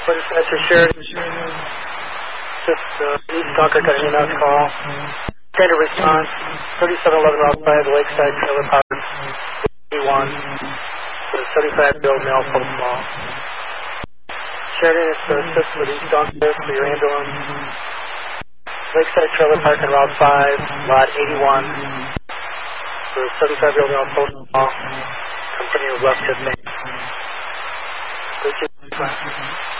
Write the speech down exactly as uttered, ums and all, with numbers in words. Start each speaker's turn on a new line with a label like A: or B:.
A: What is Mister Sheridan? Just uh, East Dunker got an email call. Standard response, thirty-seven eleven Route five, Lakeside Trailer Park, eighty-one, with a seventy-five year old male full small. Sheridan is to assist with East Dunker for your ambulance. Lakeside Trailer Park on Route five, Lot eighty-one, for a seventy-five year old male full small, company of West Hip Main.